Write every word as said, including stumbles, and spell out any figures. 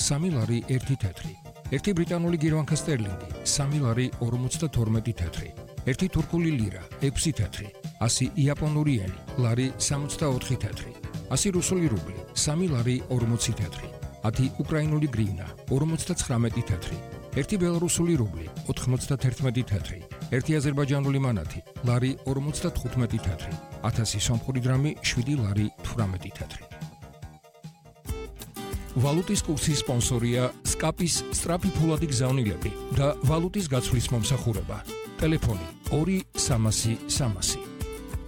სამი ლარი ერთი თეთრი. ერთი ბრიტანული გირვანქა სტერლინგი სამი ლარი ორმოცდათორმეტი თეთრი. ერთი თურქული ლირა ექვსი თეთრი. ასი იაპონური ენი ლარი სამოცდაოთხი თეთრი. ასი რუსული რუბლი სამი ლარი ორმოცი თეთრი. ათი უკრაინული გრივნა ორმოცდაცხრამეტი თეთრი. ერთი ბელარუსული რუბლი ოთხმოცდათერთმეტი თეთრი. ერთი აზერბაიჯანული მანათი ლარი ორმოცდათხუთმეტი თეთრი. ათასი სომხური დრამი შვიდი ლარი თვრამეტი თეთრი. ვალუტის კურსის სპონსორია სკაპის სწრაფი ფულადი გზავნილები და ვალუტის გაცვლის მომსახურება. ტელეფონი ორი სამასი სამასი.